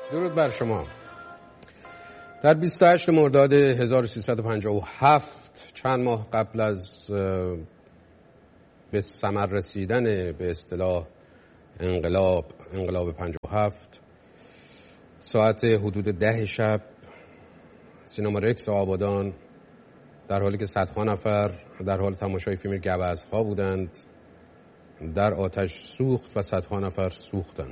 درود بر شما. در 28 مرداد 1357 چند ماه قبل از به ثمر رسیدن به اصطلاح انقلاب 57 ساعت حدود 10 شب سینما رکس آبادان در حالی که صدها نفر در حال تماشای فیلم گوزها بودند در آتش سوخت و صدها نفر سوختند.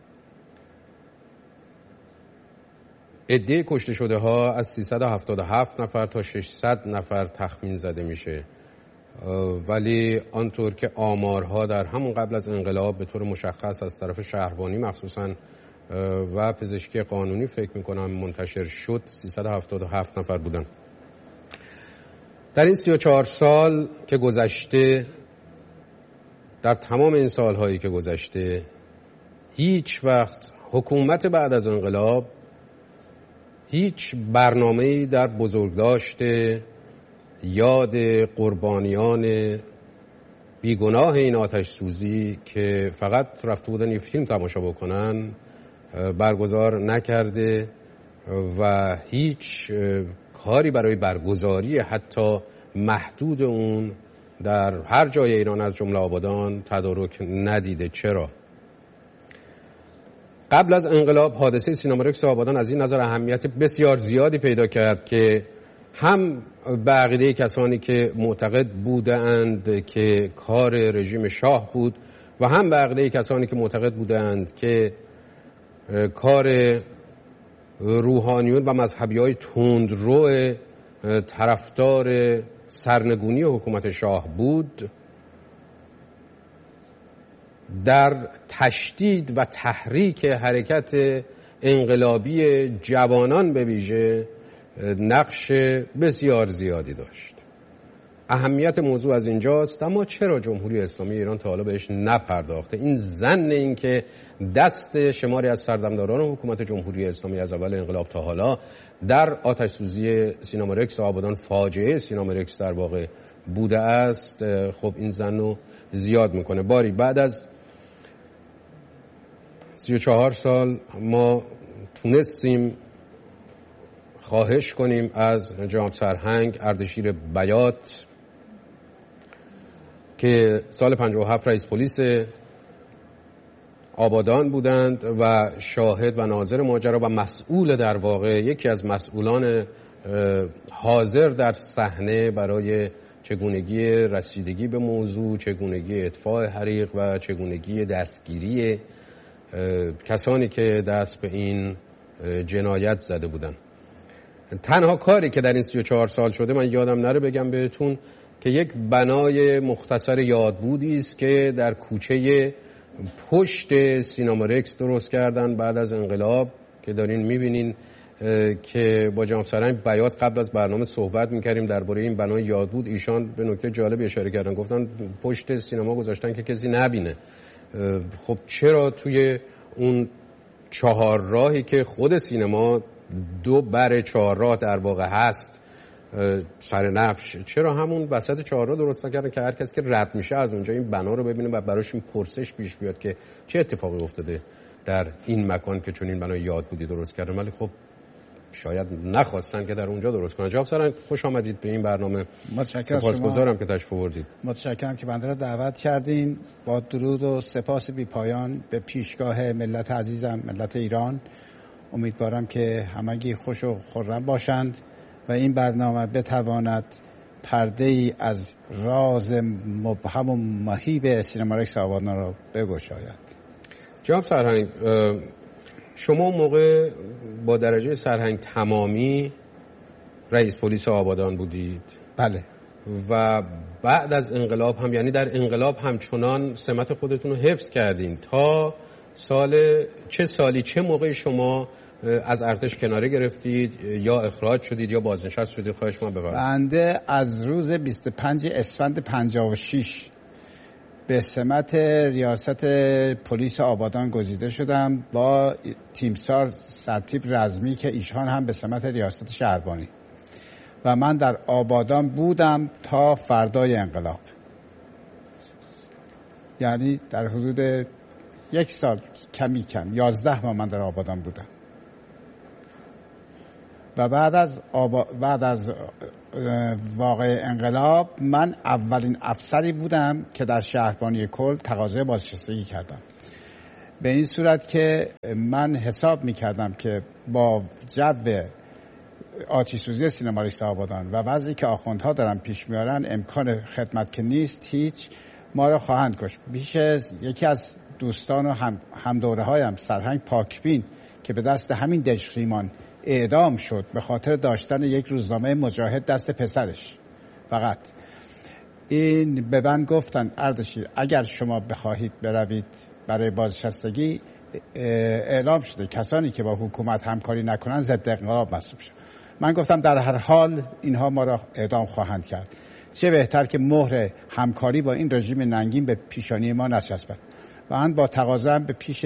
عده کشته شده ها از 377 نفر تا 600 نفر تخمین زده میشه، ولی آنطور که آمارها در همون قبل از انقلاب به طور مشخص از طرف شهربانی مخصوصاً و پزشکی قانونی فکر میکنم منتشر شد 377 نفر بودن. در این 34 سال که گذشته، در تمام این سالهایی که گذشته، هیچ وقت حکومت بعد از انقلاب هیچ برنامه‌ای در بزرگداشت یاد قربانیان بیگناه این آتش سوزی که فقط رفته بودن یه فیلم تماشا بکنن برگزار نکرده و هیچ کاری برای برگزاری حتی محدود اون در هر جای ایران از جمله آبادان تدارک ندیده. چرا؟ قبل از انقلاب حادثه سینما رکس آبادان از این نظر اهمیت بسیار زیادی پیدا کرد که هم به عقیده کسانی که معتقد بودند که کار رژیم شاه بود و هم به عقیده کسانی که معتقد بودند که کار روحانیون و مذهبی‌های تندرو طرفدار سرنگونی حکومت شاه بود، در تشدید و تحریک حرکت انقلابی جوانان به ویژه نقش بسیار زیادی داشت. اهمیت موضوع از اینجاست، اما چرا جمهوری اسلامی ایران تا حالا بهش نپرداخته؟ این ظن این که دست شماری از سردمداران حکومت جمهوری اسلامی از اول انقلاب تا حالا در آتش سوزی سینما رکس آبادان، فاجعه سینما رکس در واقع بوده است، خب این ظن رو زیاد میکنه. باری بعد از 34 سال ما تونستیم خواهش کنیم از جناب سرهنگ اردشیر بیات که سال 57 رئیس پلیس آبادان بودند و شاهد و ناظر ماجرا و مسئول، در واقع یکی از مسئولان حاضر در صحنه برای چگونگی رسیدگی به موضوع، چگونگی اطفاء حریق و چگونگی دستگیری کسانی که دست به این جنایت زده بودند. تنها کاری که در این 34 سال شده، من یادم نره بگم بهتون، که یک بنای مختصر یادبودی است که در کوچه پشت سینما رکس درست کردن بعد از انقلاب که دارین میبینین که با جناب سرهنگ بیات قبل از برنامه صحبت میکردیم درباره این بنای یادبود. ایشان به نکته جالب اشاره کردن، گفتن پشت سینما گذاشتن که کسی نبینه. خب چرا توی اون چهارراهی که خود سینما 2 بر 4 راه در واقع هست سر نفش، چرا همون وسط 4 راه درست نکردن که هر کسی که رد میشه از اونجا این بنا رو ببینه و براش این پرسش پیش بیاد که چه اتفاقی افتاده در این مکان که چون این بنای یادبودی درست کردن؟ ولی خب شاید نخواستن که در اونجا درست کنن. جناب سرهنگ خوش آمدید به این برنامه. سپاسگزارم که تشریف آوردید. متشکرم که بنده را دعوت کردین. با درود و سپاس بی پایان به پیشگاه ملت عزیزم، ملت ایران. امیدوارم که همگی خوش و خرم باشند و این برنامه بتواند پرده ای از راز مبهم و مهیب سینما رکس آبادان را بگشاید. جناب سرهنگ، شما موقع با درجه سرهنگ تمامی رئیس پلیس آبادان بودید؟ بله. و بعد از انقلاب هم، یعنی در انقلاب همچنان سمت خودتون رو حفظ کردین تا چه موقع شما از ارتش کناره گرفتید یا اخراج شدید یا بازنشست شدید؟ خواهش من بفرمایید. بنده از روز 25 اسفند 56 به سمت ریاست پلیس آبادان گزیده شدم با تیمسار سرتیپ رزمی که ایشان هم به سمت ریاست شهربانی، و من در آبادان بودم تا فردای انقلاب. یعنی در حدود 1 سال کمی کم 11 ماه من در آبادان بودم. و بعد از واقع انقلاب من اولین افسری بودم که در شهربانی کل تقاضای بازنشستگی کردم. به این صورت که من حساب می‌کردم که با جو آتش‌سوزی سینما رئیس آبادان و وضعی که آخوندها دارن پیش میارن امکان خدمت که نیست، هیچ ما را خواهند کشت. یکی از دوستان و هم دوره هایم سرهنگ پاکبین که به دست همین دژخیمان اعدام شد به خاطر داشتن یک روزنامه مجاهد دست پسرش. فقط این به من گفتن اردشیر اگر شما بخواهید بروید برای بازنشستگی، اعلام شده کسانی که با حکومت همکاری نکنن ضد انقلاب محسوب شد. من گفتم در هر حال اینها ما را اعدام خواهند کرد، چه بهتر که مهر همکاری با این رژیم ننگین به پیشانی ما نچسبد. و من با تقاضام به پیش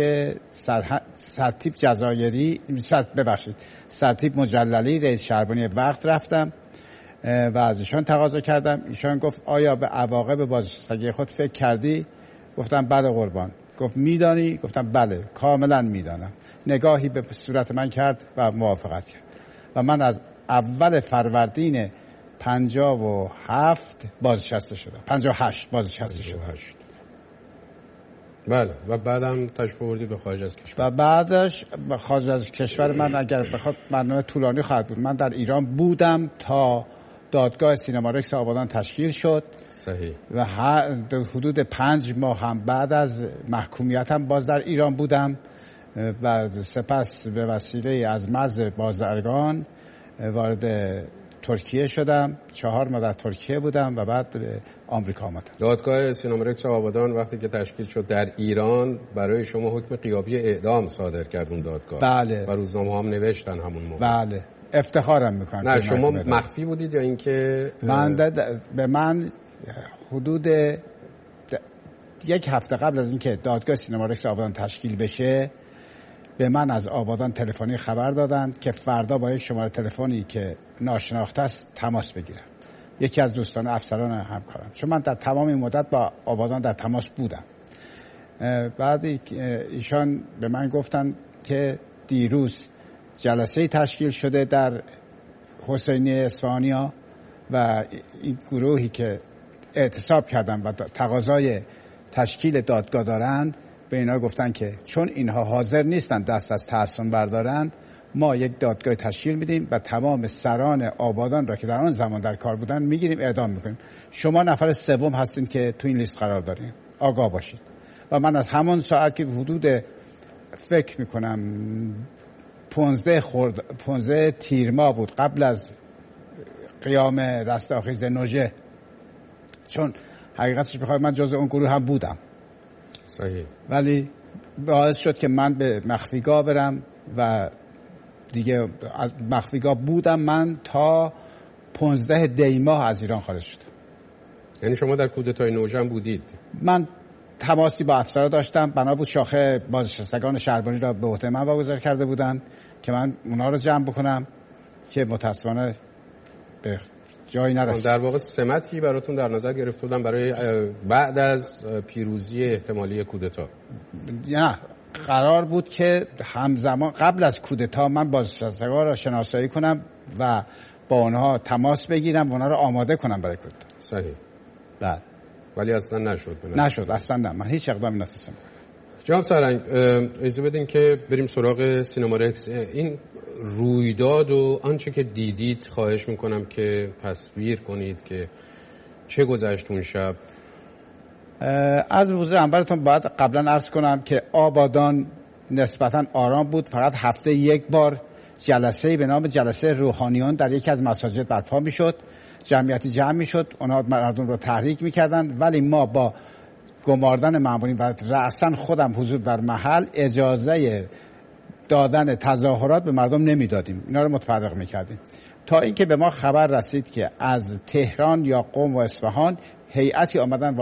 سرتیپ مجللی رئیس شهربانی وقت رفتم و از ایشان تقاضا کردم. ایشان گفت آیا به عواقب بازنشستگی خود فکر کردی؟ گفتم بله قربان. گفت میدانی؟ گفتم بله کاملا میدانم. نگاهی به صورت من کرد و موافقت کرد و من از اول فروردین 57 بازنشسته شدم. 58 بازنشسته شدم. بله. و بعدم تشریف آوردید به خارج از کشور. و بعدش به خارج از کشور من اگر بخواد برنامه طولانی خواهد بود. من در ایران بودم تا دادگاه سینما رکس آبادان تشکیل شد. صحیح. و حدود 5 ماه هم بعد از محکومیتم باز در ایران بودم و سپس به وسیله از مرز بازرگان وارد ترکیه شدم. 4 ماه در ترکیه بودم و بعد به آمریکا آمدم. دادگاه سینما رکس آبادان وقتی که تشکیل شد در ایران برای شما حکم غیابی اعدام صادر کرد اون دادگاه. بله. و روزنامه هم نوشتن همون موقع. بله. افتخارم میکنم. نه شما مخفی بودید یا اینکه به من حدود 1 هفته قبل از اینکه دادگاه سینما رکس آبادان تشکیل بشه به من از آبادان تلفنی خبر دادند که فردا با یک شماره تلفنی که ناشناخته است تماس بگیرم. یکی از دوستان افسران همکارم، چون من در تمام این مدت با آبادان در تماس بودم. بعد ایشان به من گفتن که دیروز جلسه تشکیل شده در حسینی اصفهانیا و این گروهی که اعتصاب کردن و تقاضای تشکیل دادگاه دارند به اینا گفتن که چون اینها حاضر نیستن دست از تحصن بردارند ما یک دادگاه تشکیل میدیم و تمام سران آبادان را که در آن زمان در کار بودن میگیریم اعدام میکنیم. شما نفر سوم هستین که تو این لیست قرار دارین، آگاه باشید. و من از همون ساعت که حدود فکر میکنم 15 تیر ماه بود قبل از قیام رستاخیز نوژه، چون حقیقتش بخوام من جز اون گروه هم بودم. صحیح. ولی باعث شد که من به مخفیگاه برم و دیگه از مخفیگاه بودم من تا 15 دی ماه از ایران خارج شدم. یعنی شما در کودتای نوژه هم بودید؟ من تماسی با افسرها داشتم، بنا بود شاخه بازنشستگان شهربانی را به عهده من واگذار کرده بودن که من اونا رو جمع بکنم که متاسفانه به جایی نرسید. در واقع سمتی براتون در نظر گرفته بودن برای بعد از پیروزی احتمالی کودتا؟ نه، قرار بود که همزمان قبل از کودتا من بازنشستگان را شناسایی کنم و با اونها تماس بگیرم و اونها را آماده کنم برای کودتا. صحیح. بله. ولی اصلا نشد. نشد اصلا. نه، من هیچ اقدامی نتونستم. جناب سرهنگ اجازه بدین که بریم سراغ سینما رکس. این رویداد و آنچه که دیدید خواهش میکنم که تصویر کنید که چه گذشت اون شب. از حضور انبرتون باید قبلا عرض کنم که آبادان نسبتا آرام بود. فقط هفته یک بار جلسه‌ای به نام جلسه روحانیون در یکی از مساجد برپا میشد، جمعیتی جمع میشد، اونها مردم رو تحریک میکردن، ولی ما با گماردن مامورین و رأساً خودم حضور در محل اجازه دادن تظاهرات به مردم نمیدادیم، اینا رو متفرق میکردیم، تا اینکه به ما خبر رسید که از تهران یا قم و اصفهان هیئتی آمدن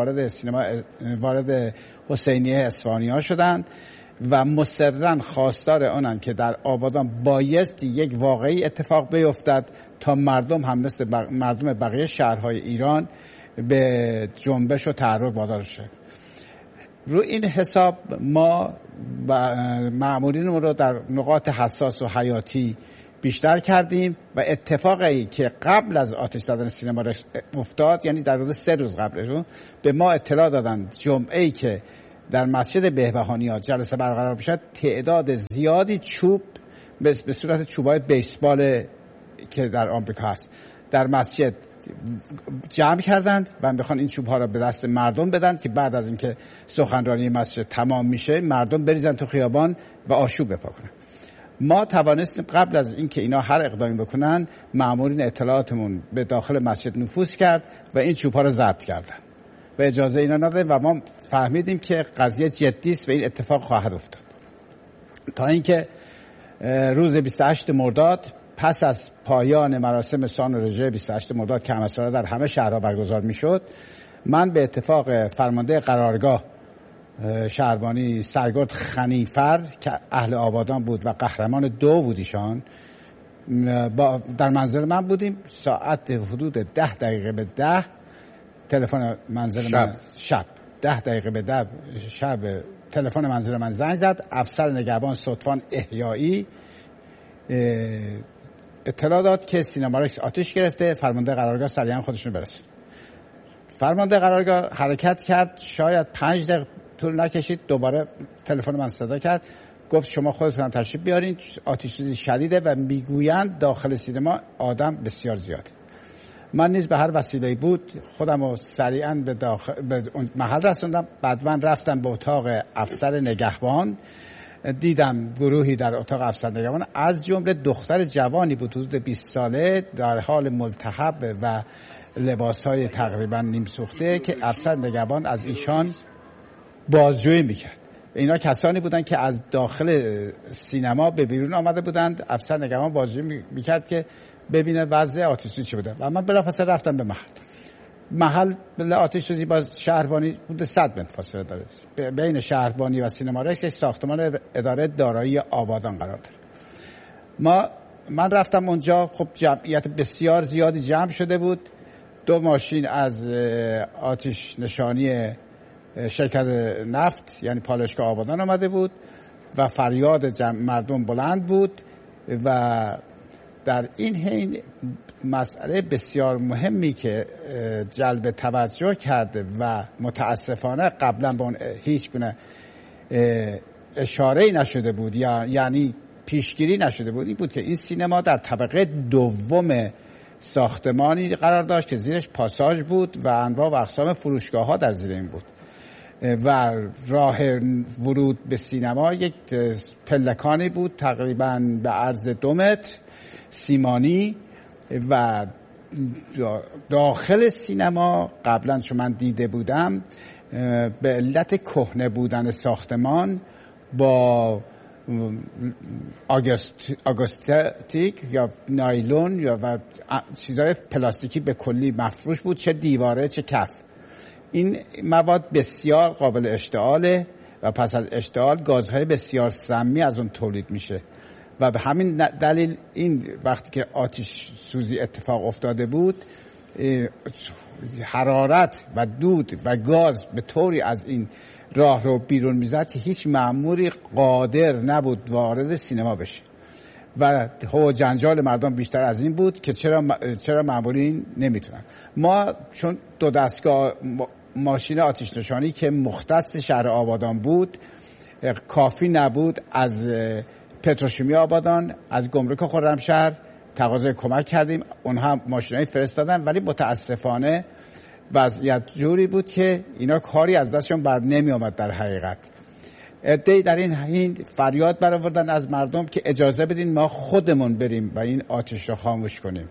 وارد حسینیه اصفهانی‌ها شدند و مصرراً خواستار آنن که در آبادان بایستی یک واقعی اتفاق بیفتد تا مردم هم مثل مردم بقیه شهرهای ایران به جنبش و تحرک وادار شد. رو این حساب ما مأمورین رو در نقاط حساس و حیاتی بیشتر کردیم و اتفاقی که قبل از آتش زدن سینما افتاد، یعنی در روز 3 روز قبلش به ما اطلاع دادن جمعه‌ای که در مسجد بهبهانی‌ها جلسه برقرار بشه تعداد زیادی چوب به صورت چوبای بیسبال که در آمریکا هست در مسجد جمع کردند و میخوان این چوب‌ها را به دست مردم بدن که بعد از اینکه سخنرانی مسجد تمام میشه مردم بریزن تو خیابان و آشوب بپا کنن. ما توانستیم قبل از اینکه اینا هر اقدامی بکنن مامورین اطلاعاتمون به داخل مسجد نفوذ کرد و این چوب‌ها را ضبط کردن و اجازه اینا ندادن و ما فهمیدیم که قضیه جدی است و این اتفاق خواهد افتاد. تا اینکه روز 28 مرداد پس از پایان مراسم سان رژه 28 مرداد که همسایه در همه شهرها برگزار میشد، من به اتفاق فرمانده قرارگاه شهربانی سرگرد خنیفر که اهل آبادان بود و قهرمان 2 بود ایشان، در منزل من بودیم. ساعت حدود 10 دقیقه به 10 تلفن منزل من شب 10 دقیقه به 10 شب تلفن منزل من زنگ زد. افسر نگهبان صدفان احیایی اطلاع داد که سینما رکس آتش گرفته، فرمانده قرارگاه سریعا خودشون برسون. فرمانده قرارگاه حرکت کرد، شاید 5 دقیقه طول نکشید دوباره تلفن من صدا کرد، گفت شما خودتون تشریف بیارین، آتش سوزی شدیده و میگویند داخل سینما آدم بسیار زیاده. من نیز به هر وسیله‌ای بود خودم رو سریعا به محل رسوندم. بعد من رفتم به اتاق افسر نگهبان، دیدم گروهی در اتاق افسر نگهبان از جمله دختر جوانی بود حدود 20 ساله در حال ملتهب و لباسهای تقریبا نیم سوخته که افسر نگهبان از ایشان بازجویی میکرد. اینا کسانی بودن که از داخل سینما به بیرون آمده بودند. افسر نگهبان بازجویی میکرد که ببینه وضع آتش سوزی چه بوده و من بلافاصله رفتم به محل آتش سوزی با شهربانی حدود 100 متر فاصله داره. بین شهربانی و سینما رشت ساختمان اداره دارایی آبادان قرار داره. من رفتم اونجا، خب جمعیت بسیار زیادی جمع شده بود. 2 ماشین از آتش نشانی شرکت نفت یعنی پالایشگاه آبادان آمده بود و فریاد مردم بلند بود و در این حین مسئله بسیار مهمی که جلب توجه کرده و متاسفانه قبلا به اون هیچ گونه اشاره‌ای نشده بود یعنی پیشگیری نشده بود، این بود که این سینما در طبقه 2 ساختمانی قرار داشت که زیرش پاساژ بود و انواع و اقسام فروشگاه‌ها در زیر این بود و راه ورود به سینما یک پلکانی بود تقریبا به عرض 2 متر سیمانی و داخل سینما قبلا چون من دیده بودم به علت کهنه بودن ساختمان با آگوستیک یا نایلون یا و چیزهای پلاستیکی به کلی مفروش بود، چه دیواره چه کف. این مواد بسیار قابل اشتعاله و پس از اشتعال گازهای بسیار سمی از اون تولید میشه و به همین دلیل این وقتی که آتش سوزی اتفاق افتاده بود حرارت و دود و گاز به طوری از این راه رو بیرون میزد که هیچ مأموری قادر نبود وارد سینما بشه و هو جنجال مردم بیشتر از این بود که چرا مأمورین نمیتونن. ما چون 2 دستگاه ماشین آتش نشانی که مختص شهر آبادان بود کافی نبود، از پتروشیمی آبادان از گمرک خرمشهر تقاضای کمک کردیم، اونها ماشینایی فرستادن ولی متاسفانه وضعیت جوری بود که اینا کاری از دستشون بر نمی آمد. در حقیقت عده‌ای در این فریاد برآوردن از مردم که اجازه بدین ما خودمون بریم و این آتش رو خاموش کنیم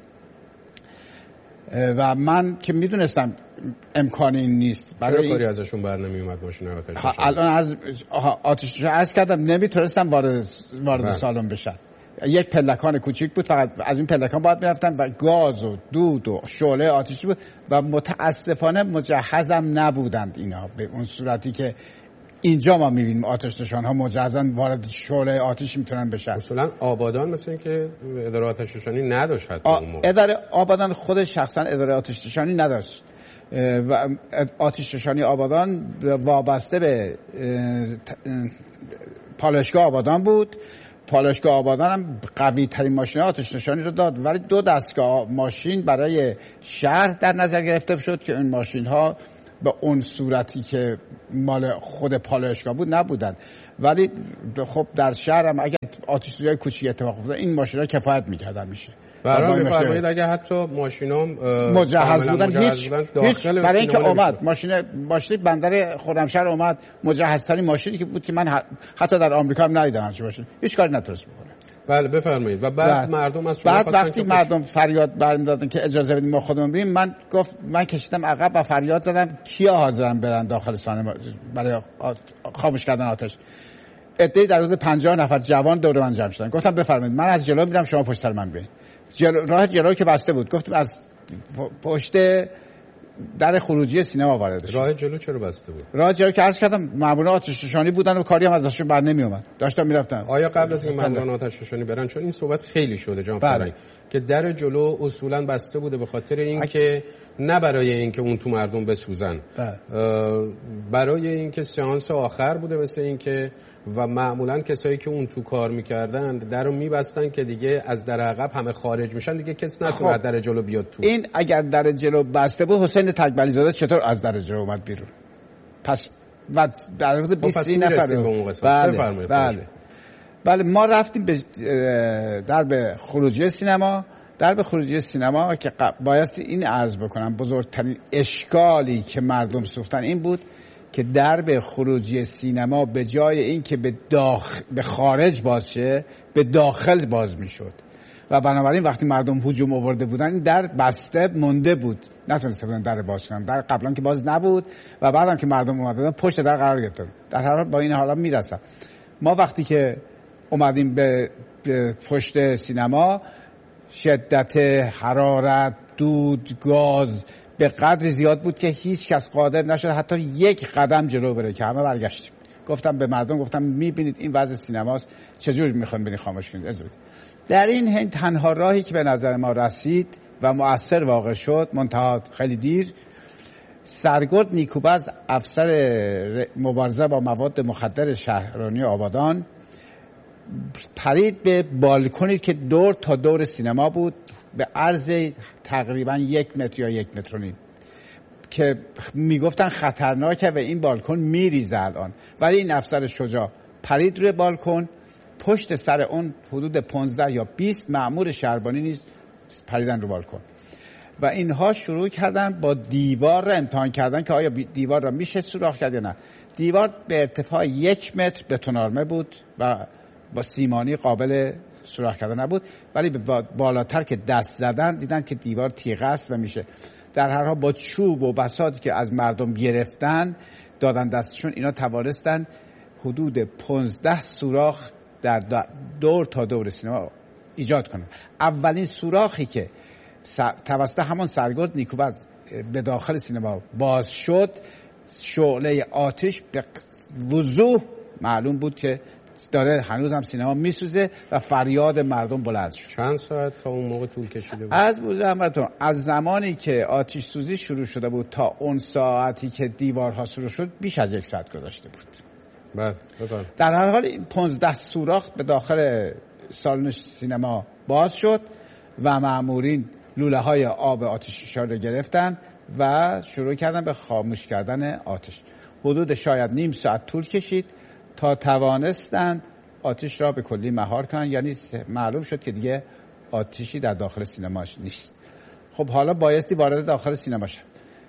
و من که میدونستم امکانی این نیست. برای کاری ازشون بر نمی اومد ماشینای آتش نشانی؟ الان از آتش عرض کردم نمیتونستم وارد سالن بشن. یک پلکان کوچیک بود، فقط از این پلکان باید میرفتن و گاز و دود و شعله آتشی بود و متاسفانه مجهزم نبودند اینا به اون صورتی که اینجا ما میبینیم آتش نشان‌ها مجهزن وارد شعله آتش میتونن بشن. اصولا آبادان مثل این که اداره آتش نشانی نداشت. اداره آبادان خود شخصا اداره آتش نشانی نداشت و آتش نشانی آبادان وابسته به پالایشگاه آبادان بود. پالایشگاه آبادان هم قوی ترین ماشین آتش نشانی رو داد، ولی 2 دستگاه ماشین برای شهر در نظر گرفته شد که این ماشین ها به اون صورتی که مال خود پالایشگاه بود نبودن، ولی خب در شهر هم اگر آتش سوزی کوچیک اتفاق افتاد این ماشینا کفایت می‌کردن میشه. برای بفرمایید اگه حتی ماشینا مجهز بودن هیچ برای اینکه اومد ماشین بندر خرمشهر اومد مجهزترین ماشینی که بود که من حتی در آمریکا هم ندیدم همچین ماشین، هیچ کاری نتونست بکنه. بله بفرمایید. و بعد مردم از شما بعد وقتی مردم فریاد برمی دادن که اجازه بدید ما خودمون بریم، من کشیدم عقب و فریاد زدم کیا حاضرن برن داخل سانه برای خاموش کردن آتش. عده‌ای در حدود 50 نفر جوان دور من جمع شدن. گفتم بفرمایید من از جلو میرم شما پشت سر من بیاین. راه جلو که بسته بود گفتم از پشت در خروجی سینما وارد شد. راه جلو چرا بسته بود؟ راه جلو که عرض کردم ماموران آتش نشانی بودن و کاری هم ازشون بر نمی اومد، داشتم میرفتم. آیا قبل از اینکه ماموران آتش نشانی برن، چون این صحبت خیلی شده جناب فرنگ که در جلو اصولا بسته بوده به خاطر اینکه نه برای اینکه اون تو مردم بسوزن، برای اینکه سیانس آخر بوده، مثل اینکه و معمولا کسایی که اون تو کار میکردن درو میبستن که دیگه از در عقب همه خارج میشن، دیگه کس نتونه در جلو بیاد تو. این اگر در جلو بسته بود حسین تکبلی زاده چطور از در جلو اومد بیرون؟ پس و در حدود 20 نفر. بله ما رفتیم به درب خروجی سینما. درب خروجی سینما که بایستی این عرض بکنم بزرگترین اشکالی که مردم سوختن این بود که درب خروجی سینما به جای این که به خارج باز شه به داخل باز میشد و بنابراین وقتی مردم هجوم آورده بودن این در بسته مونده بود، نتونسته بودن در باز کنن. در قبلا که باز نبود و بعدم که مردم اومدن پشت در قرار گرفتن. در هر حال با این حالا میرسم. ما وقتی که اومدیم به پشت سینما شدت حرارت، دود، گاز به قدر زیاد بود که هیچ کس قادر نشد حتی یک قدم جلو بره که همه برگشتیم. گفتم به مردم گفتم میبینید این وضع سینماست، چجوری میخوایم بریم خاموش کنید. در این حین تنها راهی که به نظر ما رسید و مؤثر واقع شد منتها خیلی دیر، سرگرد نیکوبز افسر مبارزه با مواد مخدر شهرانی آبادان پرید به بالکنی که دور تا دور سینما بود به عرض تقریبا 1 متر یا 1 متر و نیم که میگفتن خطرناکه و این بالکن میریزه الان، ولی این افسر شجاع پرید روی بالکن، پشت سر اون حدود 15 یا 20 مأمور شهربانی نیز پریدن رو بالکن و اینها شروع کردن با دیوار را امتحان کردن که آیا دیوار را میشه سوراخ کرد یا نه. دیوار به ارتفاع 1 متر بتونارمه بود و با سیمانی قابل سوراخ کردن نبود، ولی بالاتر که دست زدن دیدن که دیوار تیغ است و میشه. در هر حال با چوب و بساطی که از مردم گرفتن دادن دستشون، اینا توانستن حدود 15 سوراخ در دور تا دور سینما ایجاد کنن. اولین سوراخی که توسط همان سرگرد نیکوبز به داخل سینما باز شد، شعله آتش به وضوح معلوم بود که داره هنوز هم سینما میسوزه و فریاد مردم بلند شد. چند ساعت تا اون موقع طول کشیده بود؟ از زمانی که آتش سوزی شروع شده بود تا اون ساعتی که دیوارها سوراخ شد بیش از 1 ساعت گذشته بود. بله. در هر حال 15 سوراخ به داخل سالن سینما باز شد و مامورین لوله های آب آتش نشانی رو گرفتن و شروع کردن به خاموش کردن آتش. حدود شاید نیم ساعت طول کشید تا توانستند آتش را به کلی مهار کنن، یعنی معلوم شد که دیگه آتشی در داخل سینماش نیست. خب حالا بایستی وارد داخل سینما شد.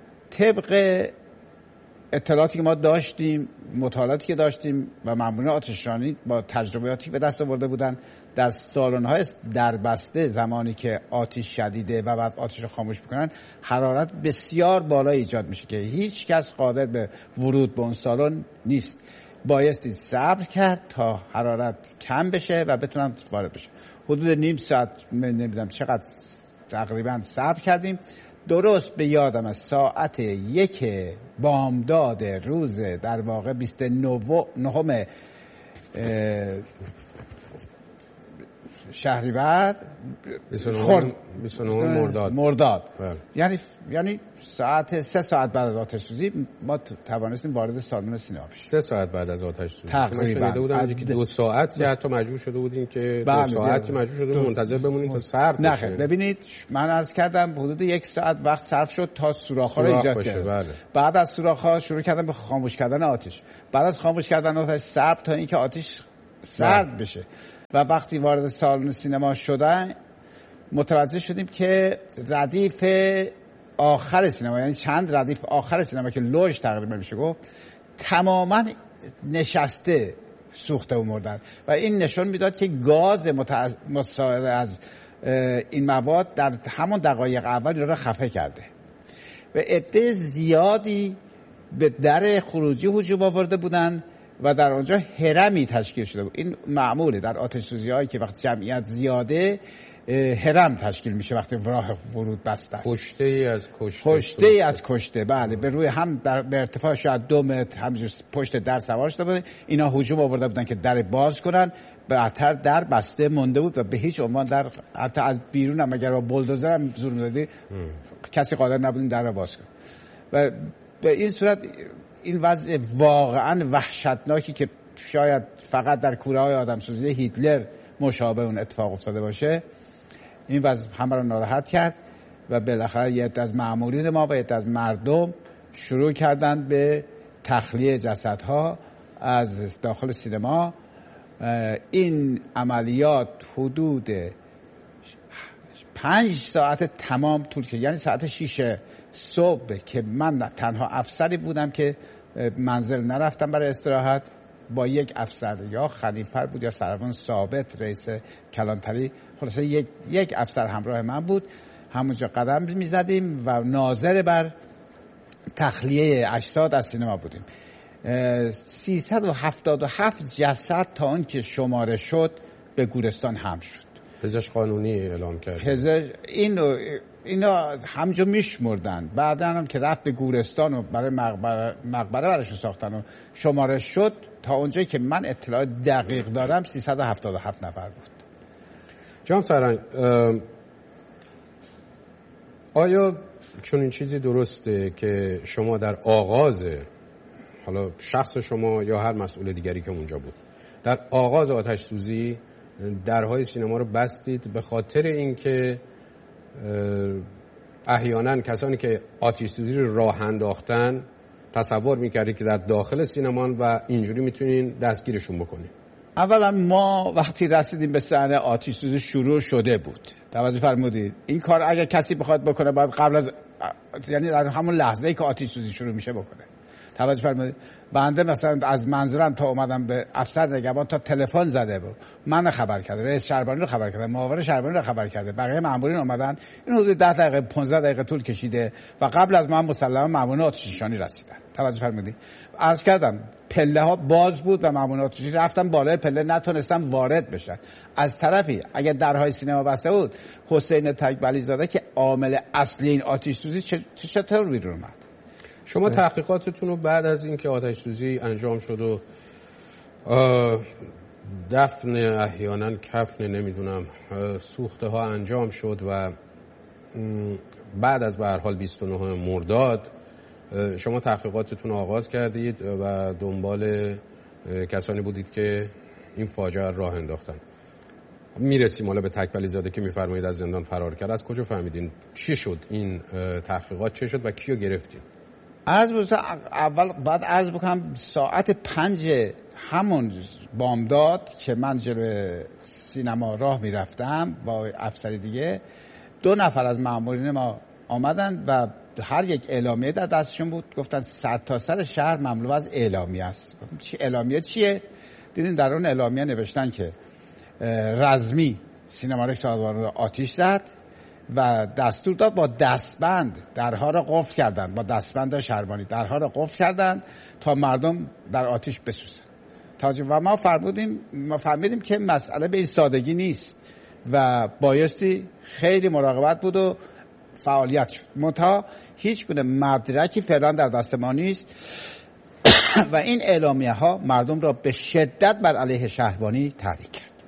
طبق اطلاعاتی که ما داشتیم، مطالعاتی که داشتیم و مامورین آتش‌نشانی با تجربیاتی به دست آورده بودن، در سالن‌های دربسته زمانی که آتش شدیده و بعد آتش رو خاموش می‌کنن حرارت بسیار بالا ایجاد میشه که هیچ کس قادر به ورود به اون سالن نیست. بایستی صبر کرد تا حرارت کم بشه و بتونن وارد بشه. حدود نیم ساعت نمیدونم چقدر تقریبا صبر کردیم. درست به یادم از ساعت 1 بامداد روز در واقع 29 شهریور 29 مرداد بله. یعنی ساعت 3 ساعت بعد از آتش سوزی ما توانستیم وارد سالن سینما بشیم. 3 ساعت بعد از آتش سوزی تقریبا بودم که 2 ساعت یا حتی مجبور شده بودیم که 2 ساعتی مجبور شده بودیم منتظر بمونیم تا سرد بشه. نه ببینید من عرض کردم حدود 1 ساعت وقت صرف شد تا سوراخ‌ها رو ایجاد کردیم. بله. بعد از سوراخ‌ها شروع کردم به خاموش کردن آتش. بعد از خاموش کردن آتش صبر تا اینکه آتش سرد بشه و وقتی وارد سالن سینما شدن متوجه شدیم که ردیف آخر سینما، یعنی چند ردیف آخر سینما که لوژ تقریبا میشه گفت، تماما نشسته سوخته و مردن و این نشون میداد که گاز متصاعد از این مواد در همون دقایق اول را خفه کرده و عده زیادی به در خروجی هجوم آورده بودن و در آنجا هرمی تشکیل شده بود. این معموله در آتش سوزی هایی که وقتی جمعیت زیاده هرم تشکیل میشه وقتی راه ورود بسته است. کشته ای از کشته بله، به روی هم به ارتفاع شاید 2 متر همینجور پشت در سوار شده بودن. اینا هجوم آورده بودن که در باز کنن، بعدتر در بسته مونده بود و به هیچ عنوان در حتی از بیرون هم اگر با بولدوزر هم زور می‌دادی کسی قادر نبود این در رو باز کنه. و به این صورت این وضع واقعا وحشتناکی که شاید فقط در کوره‌های آدمسوزی هیتلر مشابه اون اتفاق افتاده باشه، این وضع همه رو ناراحت کرد و بالاخره یه عده از مأمورین ما و یه عده از مردم شروع کردن به تخلیه جسدها از داخل سینما. این عملیات حدود 5 ساعت تمام طول کشید، یعنی ساعت 6 صبح که من تنها افسری بودم که منزل نرفتم برای استراحت، با یک افسر یا خلیفه بود یا سروان ثابت رئیس کلانتری، خلاصه یک افسر همراه من بود، همونجا قدم میزدیم و ناظر بر تخلیه اجساد از سینما بودیم. 377 جسد تا اون که شماره شد به گورستان حمل شد. پزشک قانونی اعلام کرد. اینا همجا میشمردن، بعدا هم که رفت به گورستان و برای مقبره براشون ساختن و شماره شد، تا اونجایی که من اطلاع دقیق دارم 377 نفر بود. جناب سرهنگ، آیا چون این چیزی درسته که شما در آغاز، حالا شخص شما یا هر مسئول دیگری که اونجا بود، در آغاز آتش سوزی درهای سینما رو بستید به خاطر اینکه احیانا کسانی که آتش سوزی رو راه انداختن تصور میکردید که در داخل سینما و اینجوری میتونین دستگیرشون بکنید؟ اولا ما وقتی رسیدیم به صحنه آتش سوزی شروع شده بود، توجه فرمودید این کار اگر کسی بخواد بکنه باید قبل از، یعنی در همون لحظه‌ای که آتش سوزی شروع میشه بکنه. توجه فرمودید بنده مثلا از منظرم تا اومدم به افسر نگهبان تا تلفن زده بود، من خبر کرده، رئیس شهربانی رو خبر کرده، معاون شهربانی رو خبر کرده، بقیه مامورین اومدن، این حدود 10 دقیقه 15 دقیقه طول کشیده و قبل از من مسلما مامورین آتش نشانی رسیدن. توجه فرمودید عرض کردم پله ها باز بود و مامورین آتش نشانی رفتن بالای پله، نتونستن وارد بشن. از طرفی اگه درهای سینما بسته بود، حسین تکبلی زاده که عامل اصلی این آتش سوزی چطور بیرون اومد؟ شما تحقیقاتتون رو بعد از اینکه آتش سوزی انجام شد و دفن احیانا کفن نمیدونم سوخته ها انجام شد و بعد از به هر حال 29 مرداد شما تحقیقاتتون رو آغاز کردید و دنبال کسانی بودید که این فاجعه راه انداختن. میرسیم حالا به تکبلی زاده که میفرمایید از زندان فرار کرد. از کجا فهمیدین چی شد این تحقیقات، چه شد و کیو گرفتین؟ بعد عرض بکنم ساعت 5 همون بامداد که من جلوی سینما راه میرفتم با افسری دیگه، 2 نفر از مامورین ما آمدن و هر یک اعلامیه در دستشون بود، گفتن سرتاسر شهر مملو از اعلامیه است. گفتم چی اعلامیه چیه؟ دیدین در اون اعلامیه نوشتن که رزمی سینما رکس رو آتش زد و دستور داد با دستبند درها را قفل کردن، با دستبند شهربانی درها را قفل کردن تا مردم در آتش بسوزن. و ما فهمیدیم که مسئله به این سادگی نیست و بایستی خیلی مراقبت بود و فعالیت شد. منتها هیچ گونه مدرکی فعلا در دست ما نیست و این اعلامیه ها مردم را به شدت بر علیه شهربانی تحریک کرد.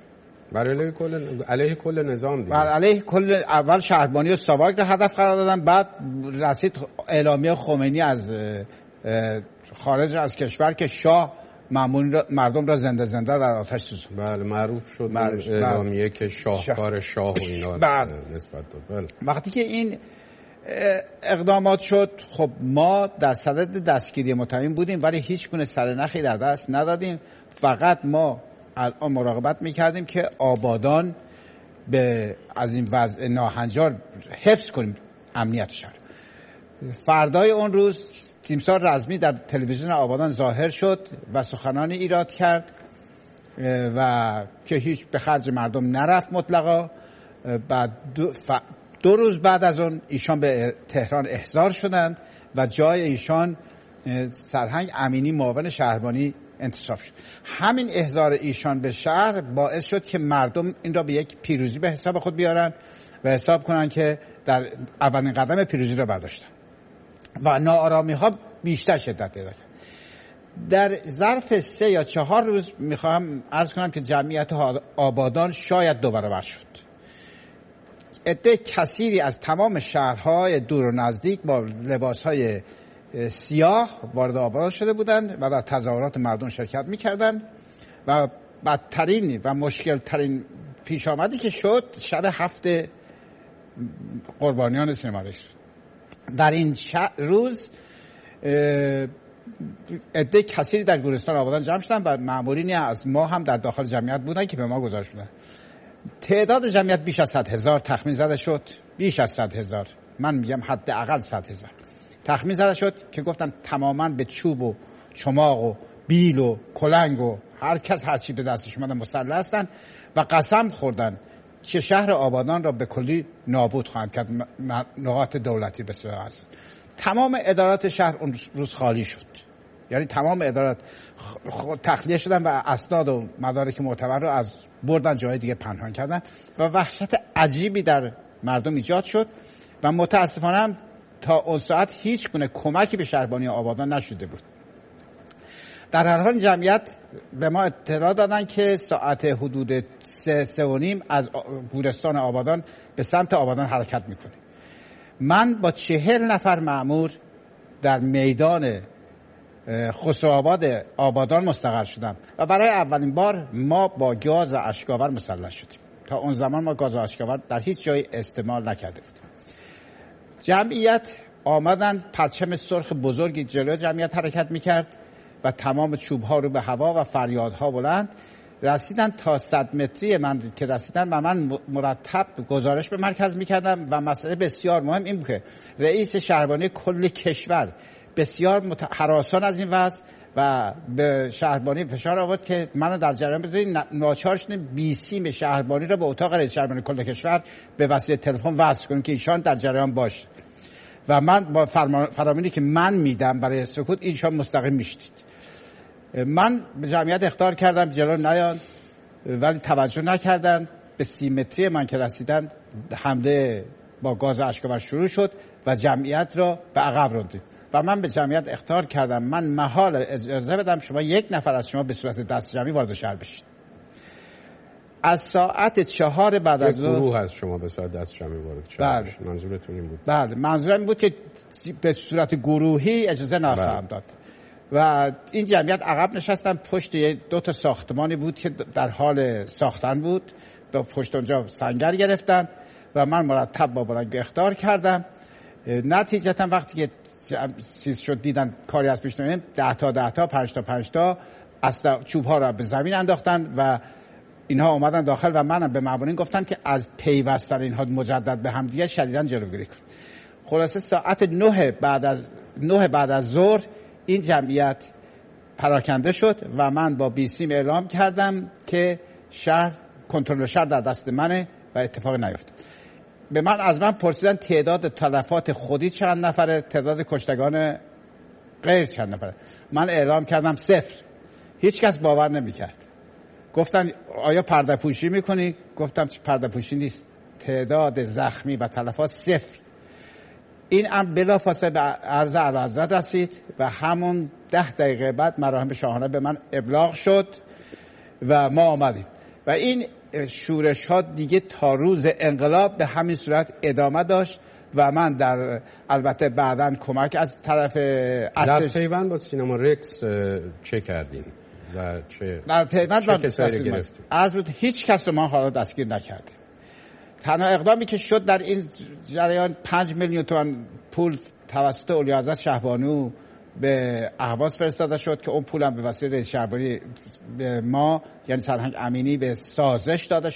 علیه کل نظام دیگه. بر علیه کل، اول شهربانی و ساواک رو هدف قرار دادن، بعد رسید اعلامیه خمینی از خارج از کشور که شاه مردم را زنده زنده در آتش سوزاند. بله معروف شد اعلامیه که شاهکار شاه و اینا نسبت داد. بله. وقتی که این اقدامات شد، خب ما در صدد دستگیری متهمین بودیم ولی هیچ گونه سرنخی در دست ندادیم. فقط ما الان مراقبت میکردیم که آبادان از این وضع ناهنجار حفظ کنیم امنیت شهر. فردای اون روز تیمسار رزمی در تلویزیون آبادان ظاهر شد و سخنانی ایراد کرد و که هیچ به خرج مردم نرفت مطلقا. بعد دو روز بعد از اون ایشان به تهران احضار شدند و جای ایشان سرهنگ امینی معاون شهربانی انتصاب شد. همین احضار ایشان به شهر باعث شد که مردم این را به یک پیروزی به حساب خود بیارن و حساب کنن که در اولین قدم پیروزی را برداشتن و ناآرامی ها بیشتر شدت پیدا کرد. در ظرف 3 یا 4 روز میخواهم عرض کنم که جمعیت آبادان شاید 2 برابر شد. عده کثیری از تمام شهرهای دور و نزدیک با لباسهای سیاه وارد آبادان شده بودند و در تظاهرات مردم شرکت میکردند و بدترین و مشکلترین پیش آمدی که شد شب 7 قربانیان سینما رئیس. در این روز عده کثیری در گورستان آبادان جمع شدن و مامورینی از ما هم در داخل جمعیت بودن که به ما گزارش میدن. تعداد جمعیت بیش از 100,000 تخمین زده شد. بیش از 100,000، من میگم حداقل 100,000 تخمین زده شد که گفتن تماما به چوب و چماق و بیل و کلنگ و هر کس هر چی به دستش اومده مسلح هستن و قسم خوردن که شهر آبادان را به کلی نابود خواهند کرد. نقاط دولتی به صورت است. تمام ادارات شهر اون روز خالی شد. یعنی تمام ادارات تخلیه شدن و اسناد و مدارک معتبر رو از بردن جای دیگه پنهان کردن و وحشت عجیبی در مردم ایجاد شد و متاسفانه تا اون ساعت هیچ گونه کمکی به شهربانی آبادان نشده بود. در هر حال جمعیت به ما اطلاع دادن که ساعت حدود 3:30 از گورستان آبادان به سمت آبادان حرکت میکنه. من با 40 نفر مأمور در میدان خسروآباد آبادان مستقر شدم و برای اولین بار ما با گاز اشک‌آور مسلح شدیم. تا اون زمان ما گاز اشک‌آور در هیچ جای استعمال نکرده بودیم. جمعیت آمدن، پرچم سرخ بزرگی جلوی جمعیت حرکت میکرد و تمام چوب‌ها رو به هوا و فریادها بلند رسیدن تا 100 متری من که رسیدن و من مرتب گزارش به مرکز میکردم و مسئله بسیار مهم این بود که رئیس شهربانی کل کشور بسیار هراسان از این وضع و به شهربانی فشار آورد که منو در جریان بذارید. ناچار شدیم بیسیم شهربانی را به اتاق رئیس شهربانی کل کشور به وسیله تلفن وصل کنیم که ایشان در جریان باشه و من با فرامینی که من میدم برای سکوت ایشان مستقیم میشدید. من به جمعیت اخطار کردم جلو نیان ولی توجه نکردن. به 30 متری من که رسیدن حمله با گاز اشک‌آور شروع شد و جمعیت را به عقب راندیم و من به جمعیت اخطار کردم من محال اجازه بدم شما 1 نفر از شما به صورت دست جمعی وارد شهر بشید. از ساعت 4 بعد از ظهر گروه از شما به صورت دست جمعی وارد شهر بشید. منظورتون این بود؟ بله، منظورم این بود که به صورت گروهی اجازه نخواهم داد. و این جمعیت عقب نشستن. پشت 2 تا ساختمانی بود که در حال ساختن بود. با پشت اونجا سنگر گرفتن و من مرتب با بلنگ اخطار کردم. نتیجتا وقتی که چیز شد دیدن کاری از پیش نمیاد 10 تا 5 تا اصلا چوب ها را به زمین انداختن و اینها اومدن داخل و منم به مامورین گفتم که از پیوستن اینها مجدد به هم دیگه شدیداً جلوگیری کن. خلاصه ساعت 9 بعد از ظهر این جمعیت پراکنده شد و من با بیسیم اعلام کردم که کنترل شهر در دست منه و اتفاق نیفتاد. به من از من پرسیدن تعداد تلفات خودی چند نفره، تعداد کشتگان غیر چند نفره. من اعلام کردم 0. هیچ کس باور نمی‌کرد. گفتن آیا پرده پوشی می‌کنی؟ گفتم پرده پوشی نیست. تعداد زخمی و تلفات 0. این امر بلافاصله به عرض اعلیحضرت رسید و همون 10 دقیقه بعد مراهم شاهانه به من ابلاغ شد و ما آمدیم و این شورش ها دیگه تا روز انقلاب به همین صورت ادامه داشت و من در البته بعداً کمک از طرف در پیوند با سینما رکس چه کردین و در پیوند چه کسایی رو گرفتیم؟ از بود هیچ کس رو ما حالا دستگیر نکردیم. تنها اقدامی که شد در این جریان 5 میلیون تومان پول توسط اولیاءحضرت شهبانو به اهواز فرستاده شد که اون پولم به وسیله رئیس شهربانی به ما یعنی سرهنگ امینی به سازش داده